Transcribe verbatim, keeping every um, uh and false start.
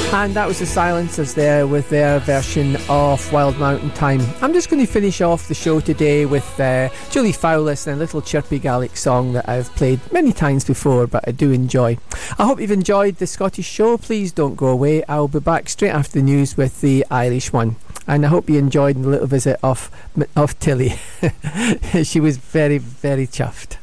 And that was the Silencers there with their version of Wild Mountain Time. I'm just going to finish off the show today with uh, Julie Fowlis and a little chirpy Gaelic song that I've played many times before, but I do enjoy. I hope you've enjoyed the Scottish show. Please don't go away. I'll be back straight after the news with the Irish one. And I hope you enjoyed the little visit of, of Tilly. She was very, very chuffed.